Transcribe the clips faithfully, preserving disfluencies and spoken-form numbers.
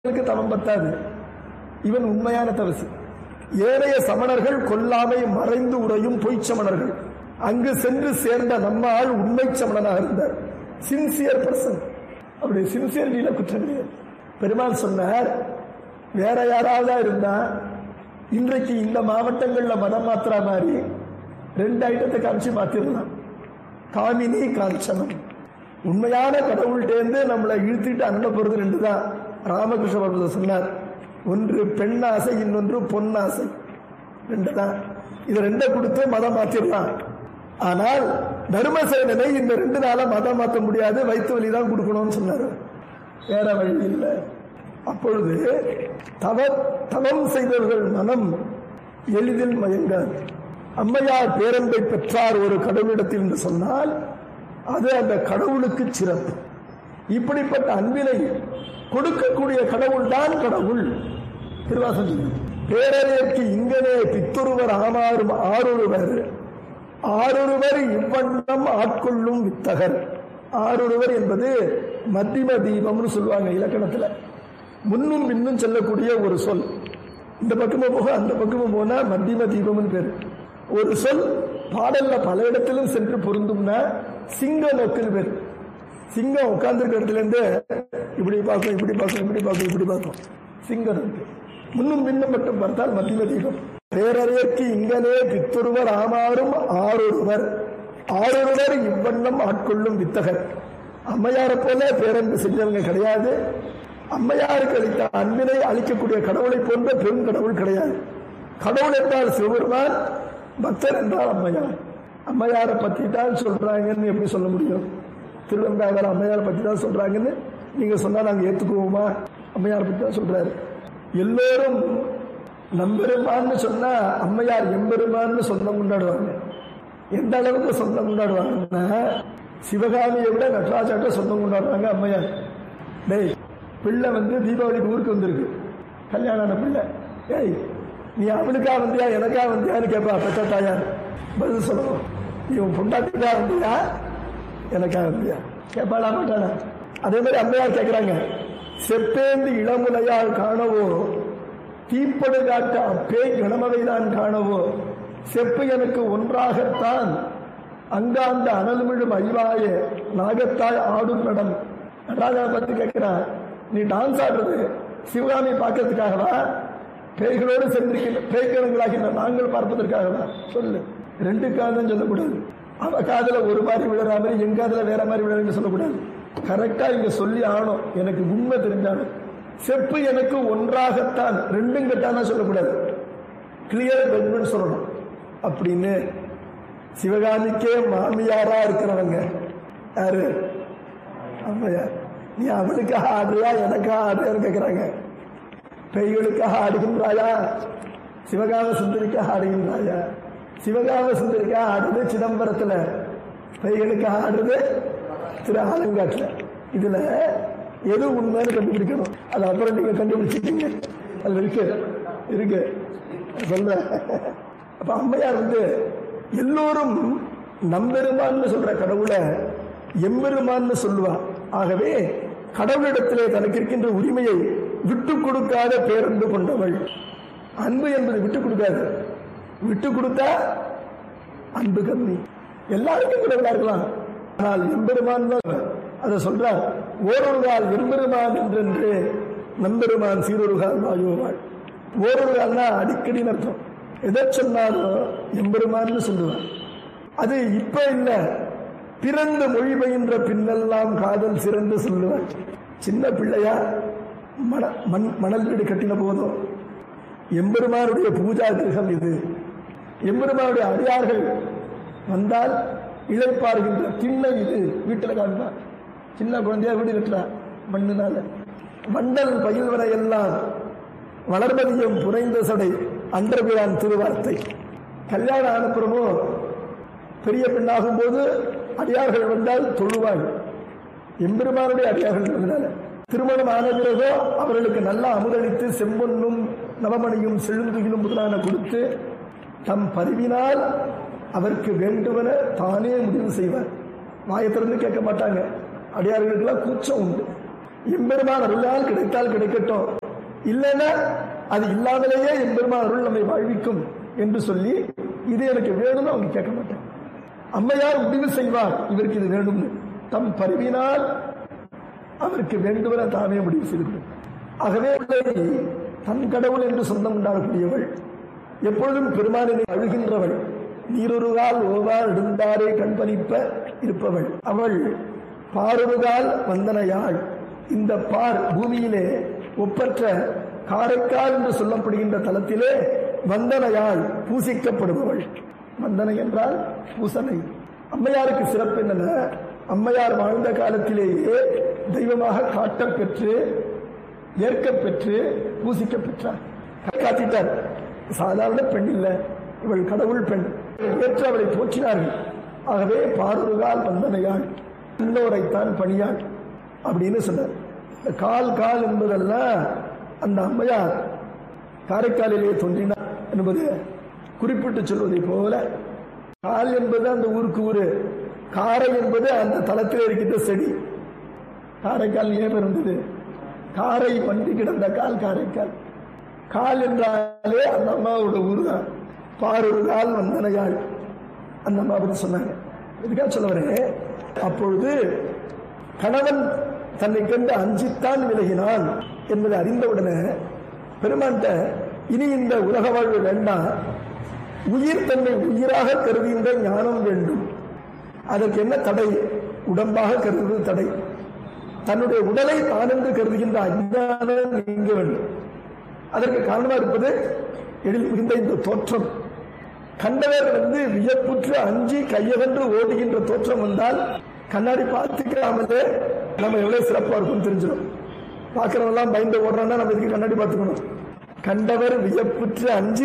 தவம் பத்தாது. இவன் உண்மையான தவசி. ஏனைய சமணர்கள் கொல்லாமை மறைந்து உரையும் பொய்ச் சமணர்கள். அங்கு சென்று சேர்ந்த நம்ம ஆள் உண்மை சமணனாக இருந்தார். Sincere person. அப்படி சின்சியரிட்டியில குற்றம் கிடையாது. பெருமாள் சொன்னார், வேற யாராவது இருந்தா இன்றைக்கு இந்த மாவட்டங்கள்ல மதம் மாத்திரா மாதிரி ரெண்டு ஐட்டத்தை காமிச்சு மாத்திரலாம். காமினி காஞ்சனம். உண்மையான கடவுள்கிட்டேருந்து நம்மளை இழுத்துட்டு அண்ண போறது ரெண்டு தான். ராமகிருஷ்ண பரமஹம்சர் சொன்னார், ஒன்று பெண்ணாசை, இன்னொன்று பொன்னாசை. ரெண்டு தான். இது ரெண்டை கொடுத்து மதம் மாத்திரலாம். ஆனால் தர்மசேனனை இந்த ரெண்டு நாள மதம் மாற்ற முடியாது, வயிற்று வலி தான் கொடுக்கணும்னு சொன்னார். வேற வழி இல்லை. அப்பொழுது தவ தவம் செய்தவர்கள் மனம் எளிதில் மயங்காது. அம்மையார் பேரன்பை பெற்றார் ஒரு கடவுளிடத்தில் என்று சொன்னால் அது அந்த கடவுளுக்கு சிறப்பு. இப்படிப்பட்ட அன்பினை கொடுக்கக்கூடிய கடவுள் தான் கடவுள். திருவாசகம் பேரறியற்கு இங்கனே பித்தொருவர் ஆமாறும் ஆறொருவர் ஆறொருவர் இவ்வண்ணம் ஆட்கொள்ளும் வித்தகர். ஆறொருவர் என்பது மத்திம தீபம்னு சொல்லுவாங்க இலக்கணத்துல. முன்னும் பின்னும் செல்லக்கூடிய ஒரு சொல். இந்த பக்கமும் போக அந்த பக்கமும் போனா மத்திம தீபம்னு பேரு. ஒரு சொல் பாடல்ல பல இடத்திலும் சென்று பொருந்தும்னா சிங்க நோக்குன்னு பேரு. சிங்கம் உட்கார்ந்துருக்க இடத்துல இருந்து இப்படி பார்க்கும், இப்படி பார்க்கும், இப்படி பார்க்கும், இப்படி பார்க்கும். சிங்கம் இருக்கு. முன்னும் பின்னும் மட்டும் பார்த்தால் மத்திம தீபம். பேரறியற்கு இங்கனே பித்தொருவர் ஆமாறும் ஆறொருவர் ஆறொருவர் இவ்வண்ணம் ஆட்கொள்ளும் வித்தகர். அம்மையாரை போல பேரன்பு செஞ்சவங்க கிடையாது. அம்மையாருக்கு அளித்த அன்பினை அளிக்கக்கூடிய கடவுளை போன்ற பெரும் கடவுள் கிடையாது. கடவுள் என்றால் சிவபெருமான், பக்தர் என்றால் அம்மையார். அம்மையாரை பத்தி தான் சொல்றாங்கன்னு எப்படி சொல்ல முடியும்? திருவெங்காவர் அம்மையாரை பத்தி தான் சொல்றாங்கன்னு நீங்க சொன்னா நாங்க ஏத்துக்குவோமா? அம்மையாரை பத்தி தான் சொல்றாரு. எல்லோரும் நம்பெருமான்னு சொன்னா அம்மையார் எம்பெருமான்னு சொந்தம் கொண்டாடுவாங்க. எந்த அளவுக்கு சொந்தம் கொண்டாடுவாங்கன்னா சிவகாமியை விட நடராஜாட்ட சொந்தம் கொண்டாடுவாங்க அம்மையார். டேய், பிள்ளை வந்து தீபாவளிக்கு ஊருக்கு வந்திருக்கு, கல்யாணம் பிள்ளை. ஏய், நீ அவனுக்கா வந்தியா எனக்கா வந்தியான்னு கேட்பா பெற்ற தாயார். பதில் சொல்லணும். நீ உன் பொண்டாட்டிக்கா வந்தியா எனக்கா வந்தியா கேட்பாளா மாட்டாளா? அதே மாதிரி அம்மையார் கேட்கிறாங்க, செப்பேந்து இளமுலையால் காணவோ தீப்படு காட்ட அப்பே கணமவைதான் காணவோ செப்பு எனக்கு ஒன்றாகத்தான் அங்காந்த அனல்மிழும் ஐவாய நாகத்தாய் ஆடும் நடம். நடராஜா பத்தி கேட்கிறான், நீ டான்ஸ் ஆடுறது சிவகாமி பார்க்கறதுக்காகவா, பேய்களோடு சென்றிருக்கின்ற பேய்கணங்களாகின்ற நாங்கள் பார்ப்பதற்காகவா? சொல்லு. ரெண்டு காதம் சொல்லக்கூடாது. அவ காதல ஒரு மாதிரி விழுற மாதிரி எங்க காதல வேற மாதிரி விழுறன்னு சொல்லக்கூடாது. கரெக்டா இங்க சொல்லி ஆகணும். எனக்கு உண்மை தெரிஞ்சாலும் செப்பு எனக்கு ஒன்றாகத்தான், ரெண்டும் கட்டான சொல்லக்கூடாது. கிளியர் ஜட்மெண்ட் சொல்லணும். அப்படின்னு சிவகாமிக்கே மாமியாரா இருக்கிறவங்க யாரு? அம்மையார். நீ அவனுக்காக ஆடுறியா எனக்காக ஆடுறியான்னு கேட்கிறாங்க. பெய்களுக்காக ஆடுகின்றாயா, சிவகாம சுந்தரிக்காக ஆடுகின்றாயா? சிவகாம சுந்தரிக்காக ஆடுறது சிதம்பரத்துல, பெய்களுக்காக ஆடுறது திரு ஆலங்காட்டுல. இதுல எது உண்மைன்னு கண்டுபிடிக்கணும். அது அப்புறம் நீங்க கண்டுபிடிச்சிட்டீங்க. அது இருக்கு இருக்கு சொல்ற. அப்ப அம்மையார் வந்து எல்லோரும் நம்பெருமான்னு சொல்ற கடவுளை எம்பெருமான்னு சொல்லுவா. ஆகவே கடவுளிடத்திலே தனக்கு இருக்கின்ற உரிமையை விட்டு கொடுக்காத பேரன்பு கொண்டவள். அன்பு என்பது விட்டு கொடுக்காது. விட்டு கொடுத்தா அன்பு கம்மி. எல்லாருக்கும் கடவுளா இருக்கலாம், ஆனால் எம்பெருமான் தான் அதை சொல்றார். ஓரொரு கால் எம்பெருமான் என்றென்று நம்பெருமான் சீரொரு கால் வாயுவாள். ஓரொரு கால்னா அடிக்கடி அர்த்தம். எதை சொன்னாலும் எம்பெருமான்னு சொல்லுவார். அது இப்ப இல்ல, பிறந்த மொழி பயின்ற பின்னெல்லாம் காதல் சிறந்து சொல்லுவார். சின்ன பிள்ளையா மண மண் மணல் வீடு கட்டின போதும் எம்பெருமானுடைய பூஜா கிரகம் இது. எம்பெருமானுடைய அடியார்கள் வந்தால் இழைப்பார்கின்ற திண்ணை இது. வீட்டில் காண்பார். சின்ன குழந்தையா வீடு கட்டுறா மண்ணுனால. மண்டல் பயில்வரை எல்லாம் வளர்மதியம் புரைந்த சடை அன்றபிரான் திருவார்த்தை. கல்யாணம் அனுப்புறமோ பெரிய பெண்ணாகும் போது அடியார்கள் வந்தால் தொழுவாள். எம்பெருமானுடைய அடியார்கள் வந்தனால. திருமணம் ஆன பிறகோ அவர்களுக்கு நல்லா அமுதளித்து செம்பொன்னும் நவமணியும் செழுந்துகிலும் முதலான கொடுத்து தம் பரிவினால் அவருக்கு வேண்டுவன தானே முடிவு செய்வார். வாயை திறந்து கேட்க மாட்டாங்க. அடியார்களுக்கெல்லாம் கூச்சம் உண்டு. எம்பெருமான் அருளால் கிடைத்தால் கிடைக்கட்டும், இல்லைன்னா அது இல்லாமலேயே எம்பெருமான் அருள் நம்மை வாழ்விக்கும் என்று சொல்லி இது எனக்கு வேணும்னு அவங்க கேட்க மாட்டாங்க. அம்மையார் முடிவு செய்வார் இவருக்கு இது வேணும்னு. தம் பரிவினால் அவருக்கு வேண்டுமென தாமே முடிவு செய்து. ஆகவே உள்ளதை தன் கடவுள் என்று சொந்தம் உண்டாகக்கூடியவள், எப்பொழுதும் பெருமானினை அழுகின்றவள், நீரொருகால் ஓவார் எடுந்தாரே கண்பணிப்ப இருப்பவள் அவள். பாரொருகால் வந்தனையாள், இந்த பார் பூமியிலே ஒப்பற்ற காரைக்கால் என்று சொல்லப்படுகின்ற தலத்திலே வந்தனையாள் பூசிக்கப்படுபவள். வந்தனை என்றால் பூசனை. அம்மையாருக்கு சிறப்பு என்னென்ன, அம்மையார் வாழ்ந்த காலத்திலேயே தெய்வமாக காட்டப் பெற்று ஏற்க பெற்று பூசிக்க பெற்றார், காத்திட்டார். சாதாரண பெண் இல்லை, இவள் கடவுள் பெண். ஏற்று அவளை போற்றினார்கள். ஆகவே பாரொருகால் வந்தனையாள், இன்னோரைத்தான் பணியாள் அப்படின்னு சொன்னார். இந்த கால் கால் என்பதெல்லாம் அந்த அம்மையார் காரைக்காலிலே தோன்றினார் என்பது குறிப்பிட்டு சொல்வதை போல, கால் என்பது அந்த ஊருக்கு ஊரு, காரை என்பது அந்த தளத்தில் இருக்கின்ற செடி. காரைக்கால் ஏன் இருந்தது, காரை வண்டி கிடந்த கால் காரைக்கால். கால் என்றாலே அந்த அம்மாவோட ஊர் தான். பாரொரு கால் வந்தனையாள் அந்த அம்மா பற்றி சொன்னாங்க. இதுக்காக சொல்ல வரேன், அப்பொழுது கணவன் தன்னை கண்டு அஞ்சித்தான் விலகினான் என்பதை அறிந்தவுடனே பெருமான்கிட்ட இனி இந்த உலக வாழ்வு வேண்டாம், உயிர் தன்னை உயிராக கருதுகின்ற ஞானம் வேண்டும். அதற்கு என்ன தடை, உடம்பாக கருதுவது தடை. தன்னுடைய உடலை தான் என்று கருதுகின்ற அஞ்ஞானம் நீங்க வேண்டும். அதற்கு காரணமா இருப்பது எழில் மிகுந்த இந்த தோற்றம். கண்டவர் வந்து வியப்புற்று அஞ்சி கையகன்று ஓடுகின்ற தோற்றம் வந்தால் கண்ணாடி பார்த்துக்காமலே நம்ம எவ்வளவு சிறப்பா இருக்கும் தெரிஞ்சிடும். பார்க்கிறவெல்லாம் பயந்து ஓடுறான்னா நம்ம இதுக்கு கண்ணாடி பார்த்துக்கணும். கண்டவர் வியப்புற்று அஞ்சி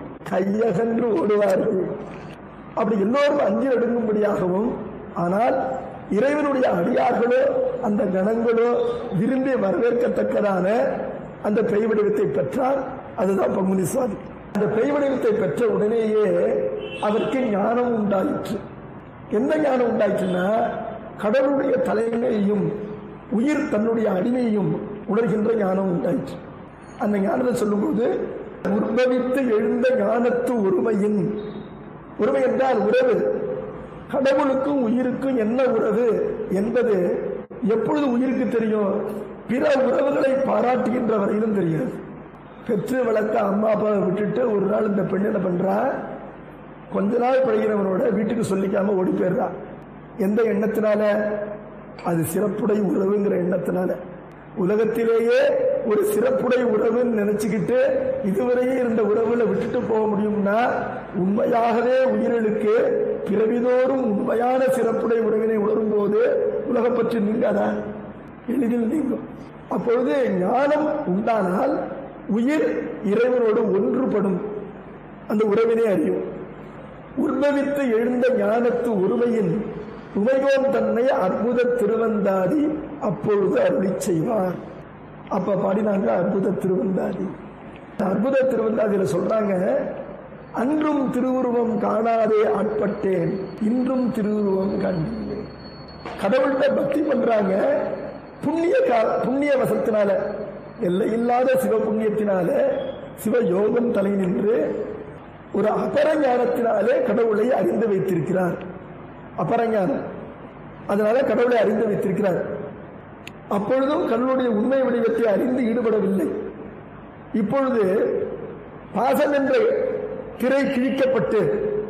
கையகன்று ஓடுவார்கள். அப்படி எல்லோரும் அஞ்சி நடுங்கும்படியாகவும், ஆனால் இறைவனுடைய அடியார்களோ அந்த கணங்களோ விரும்பி வரவேற்கத்தக்கதான அந்த பெய் வடிவத்தை பெற்றார். அதுதான் பங்குனி சுவாதி. அந்த பெய் வடிவத்தை பெற்ற உடனேயே அவருக்கு ஞானம் உண்டாயிற்று. எந்த ஞானம் உண்டாயிற்றுன்னா, கடவுளுடைய தலைமையையும் உயிர் தன்னுடைய அடிமையையும் உணர்கின்ற ஞானம் உண்டாயிற்று. அந்த ஞானத்தை சொல்லும்போது, உற்பவித்து எழுந்த ஞானத்து ஒருமையின், ஒருமை என்றால் உறவு, கடவுளுக்கும் உயிருக்கும் என்ன உறவு என்பது எப்பொழுது உயிருக்கு தெரியும், பிற உறவுகளை பாராட்டுகின்ற வரையிலும் தெரிகிறது. பெற்று வளர்த்த அம்மா அப்பாவை விட்டுட்டு ஒரு நாள் இந்த பெண் என்ன பண்றா, கொஞ்ச நாள் பழகிறவனோட வீட்டுக்கு சொல்லிக்காம ஓடி போயிடுறா. எந்த எண்ணத்தினால, அது சிறப்புடைய உறவுங்கிற எண்ணத்தினால. உலகத்திலேயே ஒரு சிறப்புடைய உறவுன்னு நினைச்சுக்கிட்டு இதுவரையே இருந்த உறவுல விட்டுட்டு போக முடியும்னா, உண்மையாகவே உயிர்களுக்கு பிறவிதோறும் உண்மையான சிறப்புடைய உறவினை உணரும் போது உலக பற்றி நீங்காதா, எளிதில் நீங்கும். அப்பொழுது ஞானம் உண்டானால் உயிர் இறைவனோடு ஒன்றுபடும், அந்த உறவினை அறியும். உற்பவித்து எழுந்த ஞானத்து ஒருமையின் உமையோன் தன்னை அற்புத திருவந்தாதி அப்பொழுது அருளி செய்வார். அப்ப பாடினாங்க அற்புத திருவந்தாதி. அற்புத திருவந்தாதியில சொல்றாங்க, அன்றும் திருவுருவம் காணாதே ஆட்பட்டேன், இன்றும் திருவுருவம் கண்டேன். கடவுள்கிட்ட பக்தி பண்றாங்க, புண்ணிய புண்ணிய வசத்தினால, எல்லையில்லாத சிவ புண்ணியத்தினால, சிவ யோகம் தலை நின்று ஒரு அபரஞானத்தினாலே கடவுளை அறிந்து வைத்திருக்கிறார். அபரஞானம், அதனால கடவுளை அறிந்து வைத்திருக்கிறார். அப்பொழுதும் கடவுளுடைய உண்மை வடிவத்தை அறிந்து ஈடுபடவில்லை. இப்பொழுது பாசம் என்ற திரை கிழிக்கப்பட்டு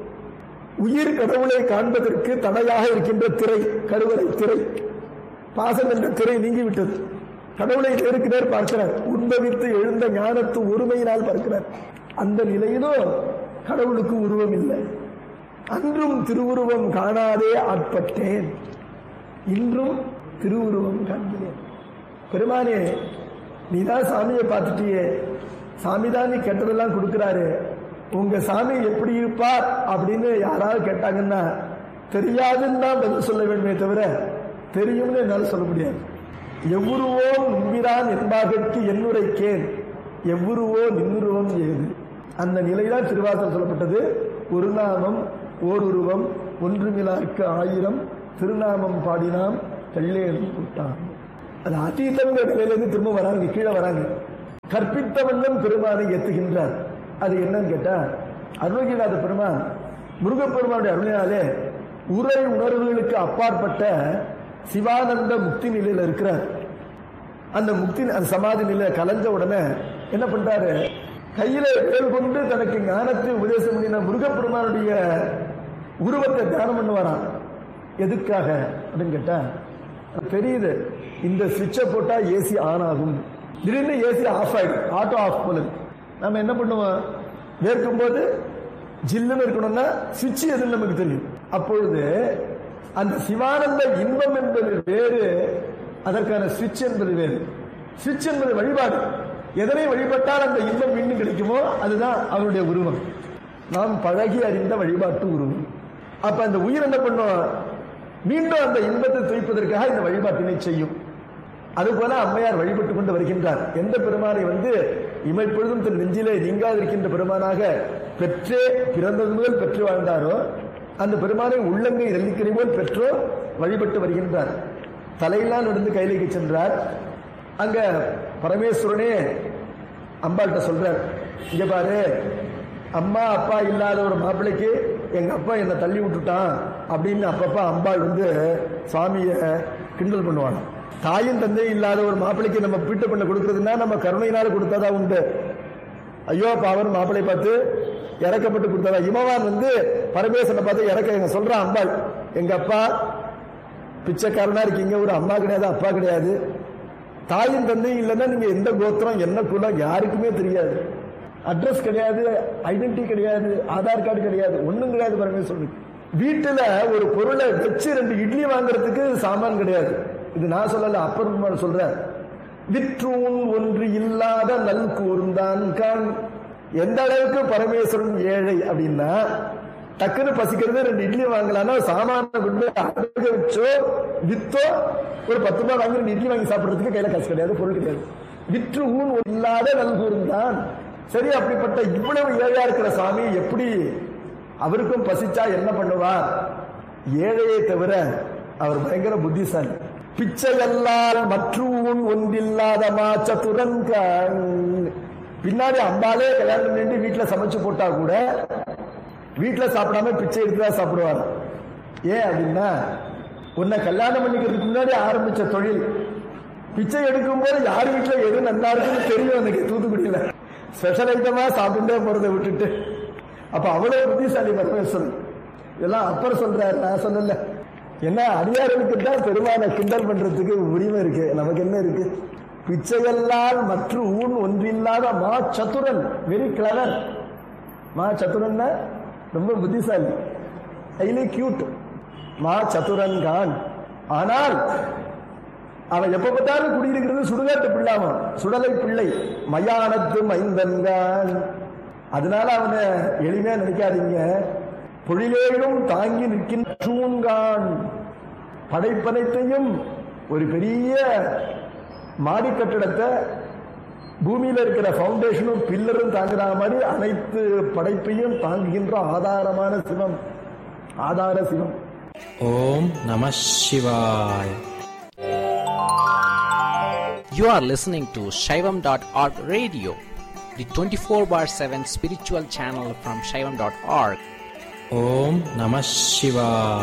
உயிர் கடவுளை காண்பதற்கு தடையாக இருக்கின்ற திரை, கருவறை திரை, பாசம் என்ற திரை நீங்கிவிட்டது. கடவுளை நேருக்கு நேர் பார்க்கிறார், உண்பவித்து எழுந்த ஞானத்து ஒருமையினால் பார்க்கிறார். அந்த நிலையிலும் கடவுளுக்கு உருவம் இல்லை. அன்றும் திருவுருவம் காணாதே ஆட்பட்டேன், இன்றும் திருவுருவம் காண்கிறேன். பெருமானே, நீதான் சாமியை பார்த்துட்டியே, சாமிதான் நீ கெட்டதெல்லாம் கொடுக்கிறாரு, உங்க சாமி எப்படி இருப்பார் அப்படின்னு யாராவது கேட்டாங்கன்னா தெரியாதுன்னு தான் பதில் சொல்ல வேண்டுமே தவிர தெரியும்னு என்னால் சொல்ல முடியாது. எவ்வுருவோ நம்பிரான் என்பாகற்கு என்னுரைக்கேன், எவ்வுருவோ நின்னுருவம் ஏது. அந்த நிலைதான் திருவாசகம் சொல்லப்பட்டது. ஒரு நாமம் ஓருருவம் ஒன்றுமிலார்க்கு ஆயிரம் திருநாமம் பாடினாம் தெள்ளேறும் கூட்டான். அது அதீதங்கிற நிலையிலிருந்து திரும்ப வராங்க, கீழே வராங்க. கற்பித்த வண்ணம் பெருமானை ஏத்துகின்றார். அது என்னன்னு கேட்டா, அருணகிரிநாத பெருமான் முருகப்பெருமானுடைய அருளினாலே உரை உணர்வுகளுக்கு அப்பாற்பட்ட சிவானந்த முக்தி நிலையில இருக்கிறார். அந்த முக்தி அந்த சமாதி நிலையில கலைஞ்ச உடனே என்ன பண்றாரு, கையில வேல் கொண்டு தனக்கு ஞானத்தை உபதேசம் பண்ணின முருகப்பெருமானுடைய உருவத்தை தியானம் பண்ணுவாராம். எதுக்காக அப்படின்னு கேட்டா, தெரியுது இந்த சுவிட்சை போட்டா ஏசி ஆன் ஆகும், திடீர்னு ஏசி ஆஃப் ஆயிடும், ஆட்டோ ஆஃப் போலுது. நம்ம என்ன பண்ணுவோம், வேர்க்கும் போது ஜில்லுன்னு இருக்கணும்னா சுவிட்ச் எதுன்னு நமக்கு தெரியும். அப்பொழுது அந்த சிவானந்த இன்பம் என்பது வேறு, அதற்கான சுவிட்ச் என்பது வேறு. சுவிட்ச் என்பது வழிபாடு. எதனை வழிபட்டால் அந்த இன்பம் மீண்டும் கிடைக்குமோ அதுதான் அவருடைய உருவம், நாம் பழகி அறிந்த வழிபாட்டு உருவம். அப்ப அந்த உயிர் என்ன பண்ணும், மீண்டும் அந்த இன்பத்தை துய்ப்பதற்காக இந்த வழிபாட்டினை செய்யும். அதுபோல அம்மையார் வழிபட்டு கொண்டு வருகின்றார். எந்த பெருமானை வந்து இமைப்பொழுதும் தன் நெஞ்சிலே நீங்காதிருக்கின்ற பெருமானாக பெற்றே பிறந்தது முதல் பெற்று வாழ்ந்தாரோ அந்த பெருமானை உள்ளங்கை நெல்லிக்கனி போல் பெற்றோ வழிபட்டு வருகின்றார். தலையெல்லாம் நடந்து கையிலைக்கு சென்றார். அங்க பரமேஸ்வரனே அம்பாள்கிட்ட சொல்றார், இங்க பாரு, அம்மா அப்பா இல்லாத ஒரு மாப்பிள்ளைக்கு எங்க அப்பா என்னை தள்ளி விட்டுட்டான் அப்படின்னு அப்பப்பா அம்பாள் வந்து சுவாமிய கிண்டல் பண்ணுவாங்க. தாயும் தந்தையும் இல்லாத ஒரு மாப்பிள்ளைக்கு நம்ம பீட்ட பண்ண கொடுக்கறதுன்னா நம்ம கருணையினால கொடுத்தாதான் உண்டு. ஐயோ பாவன் மாப்பிள்ளை பார்த்து இறக்கப்பட்டு கொடுத்தாரா. இமவான் வந்து பரமேஸ்வரனை பார்த்து இறக்க எங்க சொல்றான் அம்பாள், எங்க அப்பா பிச்சைக்காரனா இருக்கீங்க, ஒரு அம்மா கிடையாது அப்பா கிடையாது, தாயும் தந்தையும் இல்லைன்னா நீங்க எந்த கோத்திரம் என்ன குலம் யாருக்குமே தெரியாது, அட்ரஸ் கிடையாது, ஐடென்டிட்டி கிடையாது, ஆதார் கார்டு கிடையாது, ஒண்ணும் கிடையாது. பரமேஸ்வரன் வீட்டுல ஒரு பொருளை வச்சு ரெண்டு இட்லி வாங்குறதுக்கு சாமான் கிடையாது. இது நான் சொல்லல, அப்பர் சொல்ற. விற்றூன் ஒன்று இல்லாத நல் கூர்ந்தான் கான். எந்த அளவுக்கு பரமேஸ்வரன் ஏழை அப்படின்னா, டக்குன்னு பசிக்கிறது ரெண்டு இட்லி வாங்கலாம்னா சாமான கொண்டு அடக வச்சோ வித்தோ ஒரு பத்து ரூபாய் வாங்கி ரெண்டு இட்லி வாங்கி சாப்பிடுறதுக்கு கையில காசு கிடையாது, பொருள் கிடையாது. விற்று ஊன் இல்லாத நல் கூர்ந்தான். சரி, அப்படிப்பட்ட இவ்வளவு ஏழையா இருக்கிற சாமி எப்படி அவருக்கும் பசிச்சா என்ன பண்ணுவார்? ஏழையை தவிர அவர் பயங்கர புத்திசாலி. பிச்சையல்லால் மற்றூன் ஒன்றில்லாத மாச்சதுரன். பின்னாடி அம்பாலே கல்யாணம் பண்ணி வீட்டுல சமைச்சு போட்டா கூட வீட்டுல சாப்பிடாம பிச்சை எடுத்துதான் சாப்பிடுவார். ஏன் அப்படின்னா, உன்னை கல்யாணம் பண்ணிக்கிறதுக்கு முன்னாடி ஆரம்பிச்ச தொழில் பிச்சை எடுக்கும் போது யார் வீட்டுல எது நல்லா இருக்குன்னு தெரியும். எனக்கு தூத்துக்குடியில ஸ்பெஷல் ஐட்டமா சாப்பிட்டுட்டே போறதை விட்டுட்டு, அப்ப அவ்வளவு புத்திசாலி பரமேஸ்வரன். இதெல்லாம் அப்பர் சொல்றாரு, நான் சொல்லல. என்ன, அடியார்களுக்கு தான் பெருமான கிண்டல் பண்றதுக்கு உரிமை இருக்கு, நமக்கு என்ன இருக்கு? பிச்சையெல்லாம் மற்ற ஊன் ஒன்றில்லாத மா சத்துரன், வெரி கிளவர். மா சத்துரன் ரொம்ப புத்திசாலி, ஹைலி கியூட். மா சத்துரன் கான். ஆனால் அவன் எப்ப பார்த்தாலும் குடியிருக்கிறது சுடுகாட்டு பிள்ளாம, சுடலை பிள்ளை, மயானத்து மைந்தன்கான். அதனால அவனை எளிமையா நினைக்காதீங்க. பொழிலேயும் தாங்கி நிற்கின்றான். படைப்பனைத்தையும் ஒரு பெரிய மாடி கட்டிடத்தை பூமியில இருக்கிற பவுண்டேஷனும் பில்லரும் தாங்குற மாதிரி அனைத்து படைப்பையும் தாங்குகின்ற ஆதாரமான சிவம், ஆதார சிவம். ஓம் நம சிவாய. You are listening to Shaivam dot org radio, the twenty-four bar seven spiritual channel from Shaivam dot org. Om Namah Shivaya.